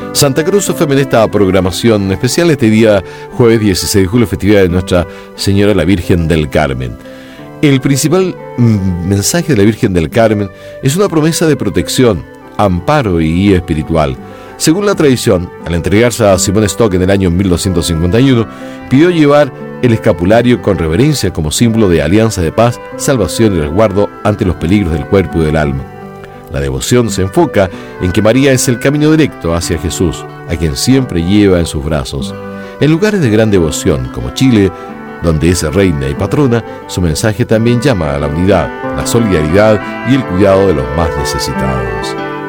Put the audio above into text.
Santa Cruz FM en esta programación especial este día, jueves 16 de julio, festividad de Nuestra Señora la Virgen del Carmen. El principal mensaje de la Virgen del Carmen es una promesa de protección, amparo y guía espiritual. Según la tradición, al entregarse a Simón Stock en el año 1251, pidió llevar el escapulario con reverencia como símbolo de alianza de paz, salvación y resguardo ante los peligros del cuerpo y del alma. La devoción se enfoca en que María es el camino directo hacia Jesús, a quien siempre lleva en sus brazos. En lugares de gran devoción, como Chile, donde es reina y patrona, su mensaje también llama a la unidad, la solidaridad y el cuidado de los más necesitados.